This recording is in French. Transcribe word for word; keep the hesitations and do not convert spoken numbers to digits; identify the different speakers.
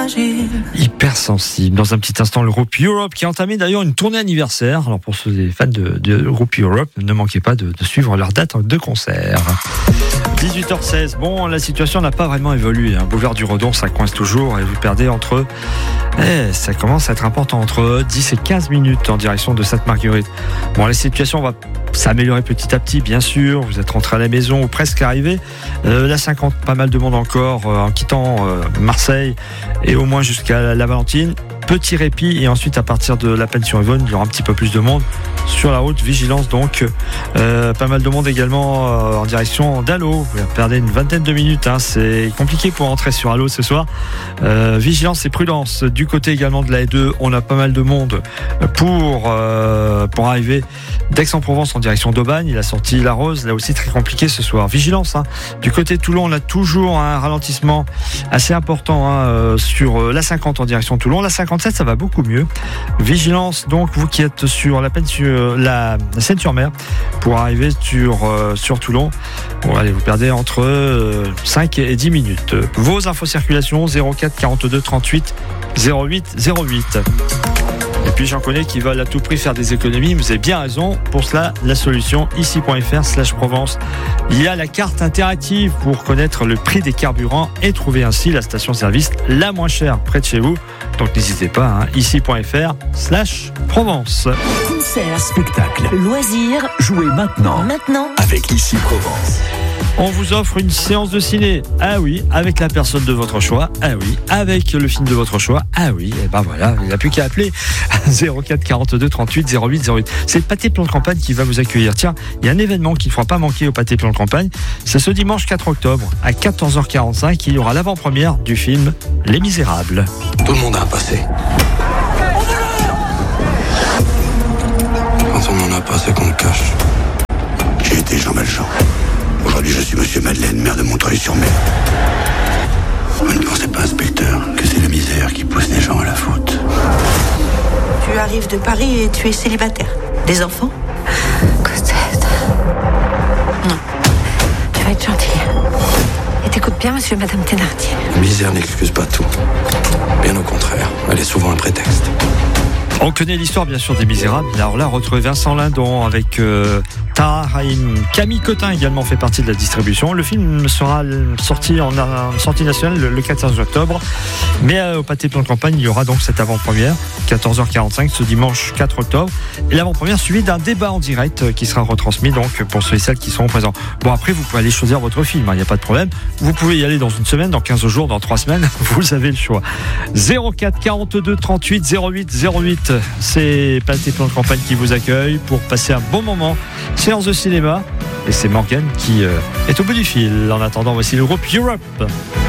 Speaker 1: Hypersensible. Dans un petit instant, le groupe Europe qui a entamé d'ailleurs une tournée anniversaire. Alors pour ceux des fans de, de groupe Europe, ne manquez pas de, de suivre leur date de concert. dix-huit heures seize. Bon, la situation n'a pas vraiment évolué. Hein. Boulevard du Redon, ça coince toujours et vous perdez entre. Eh, ça commence à être important entre dix et quinze minutes en direction de Sainte-Marguerite. Bon, la situation va s'améliorer petit à petit, bien sûr. Vous êtes rentré à la maison ou presque arrivé. Euh, la cinquante, pas mal de monde encore euh, en quittant euh, Marseille et au moins jusqu'à la, la Valentine. Petit répit et ensuite à partir de la Plaine-sur-Yvonne, il y aura un petit peu plus de monde sur la route. Vigilance donc, euh, pas mal de monde également euh, en direction d'Allo. Vous perdez une vingtaine de minutes, hein. C'est compliqué pour entrer sur Allo ce soir. Euh, vigilance et prudence. Du côté également de la E deux, on a pas mal de monde pour, euh, pour arriver d'Aix-en-Provence en direction d'Aubagne. Il a sorti la Rose, là aussi très compliqué ce soir. Vigilance, hein. Du côté de Toulon, on a toujours un ralentissement assez important hein, euh, sur la cinquante en direction de Toulon. La cinquante-sept, ça va beaucoup mieux. Vigilance donc, vous qui êtes sur la peine sur la Seine-sur-Mer pour arriver sur, euh, sur Toulon. Bon, allez, vous perdez entre euh, cinq et dix minutes. Vos infos circulation zéro quatre quarante-deux trente-huit zéro huit zéro huit. Et puis j'en connais qui veulent à tout prix faire des économies. Vous avez bien raison. Pour cela, la solution ici.fr slash Provence. Il y a la carte interactive pour connaître le prix des carburants et trouver ainsi la station-service la moins chère près de chez vous. Donc n'hésitez pas, hein, ici.fr slash Provence.
Speaker 2: Concert, spectacle, loisirs, jouez maintenant. Maintenant, avec Ici Provence.
Speaker 1: On vous offre une séance de ciné. Ah oui, avec la personne de votre choix. Ah oui, avec le film de votre choix. Ah oui, et ben voilà, il n'y a plus qu'à appeler zéro quatre quarante-deux trente-huit zéro huit zéro huit. C'est le Pâté Plan de Campagne qui va vous accueillir. Tiens, il y a un événement qu'il ne faudra pas manquer au Pâté Plan de Campagne. C'est ce dimanche quatre octobre à quatorze heures quarante-cinq. Il y aura l'avant-première du film Les Misérables.
Speaker 3: Tout le monde a un passé. Quand on n'en a pas, c'est qu'on le cache.
Speaker 4: J'ai été Jean Valjean. Aujourd'hui, je suis Monsieur Madeleine, maire de Montreuil-sur-Mer. Vous ne pensez pas, inspecteur, que c'est la misère qui pousse les gens à la faute?
Speaker 5: Tu arrives de Paris et tu es célibataire. Des enfants?
Speaker 6: Cosette. Non. Tu vas être gentil. Et t'écoutes bien, monsieur et madame Thénardier.
Speaker 3: La misère n'excuse pas tout. Bien au contraire, elle est souvent un prétexte.
Speaker 1: On connaît l'histoire bien sûr des Misérables. Alors là, retrouvez Vincent Lindon avec euh, Tara Haim. Camille Cotin également fait partie de la distribution. Le film sera sorti en, en sortie nationale le, le quatorze octobre. Mais euh, au Pâté Plan de Campagne, il y aura donc cette avant-première, quatorze heures quarante-cinq, ce dimanche quatre octobre. Et l'avant-première suivie d'un débat en direct euh, qui sera retransmis donc pour ceux et celles qui seront présents. Bon, après, vous pouvez aller choisir votre film, il hein, n'y a pas de problème. Vous pouvez y aller dans une semaine, dans quinze jours, dans trois semaines. Vous avez le choix. zéro quatre quarante-deux trente-huit zéro huit zéro huit. C'est Pâté Plan de Campagne qui vous accueille pour passer un bon moment. Séance de cinéma. Et c'est Morgane qui euh, est au bout du fil. En attendant, voici le groupe Europe.